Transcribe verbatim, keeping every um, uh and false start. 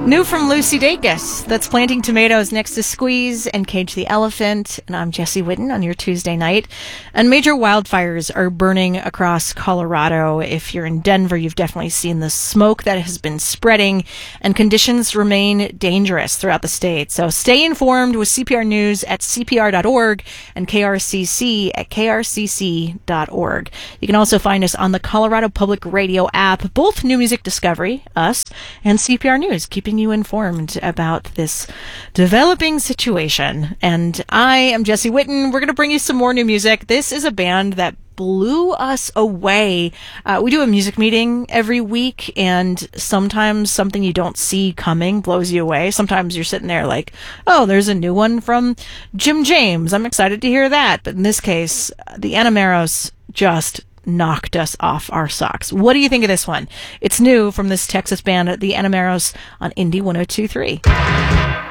New from Lucy Dacus, that's Planting Tomatoes next to Squeeze and Cage the Elephant. And I'm Jessie Whitten on your Tuesday night. And major wildfires are burning across Colorado. If you're in Denver, you've definitely seen the smoke that has been spreading, and conditions remain dangerous throughout the state. So stay informed with C P R News at C P R dot org and K R C C at K R C C dot org. You can also find us on the Colorado Public Radio app, both New Music Discovery, us, and C P R News, keeping you informed about this developing situation. And I am Jessie Whitten. We're going to bring you some more new music. This is a band that blew us away. Uh, we do a music meeting every week, and sometimes something you don't see coming blows you away. Sometimes you're sitting there like, oh, there's a new one from Jim James. I'm excited to hear that. But in this case, the Enameros just knocked us off our socks. What do you think of this one? It's new from this Texas band, the Enameros, on Indie one oh two point three.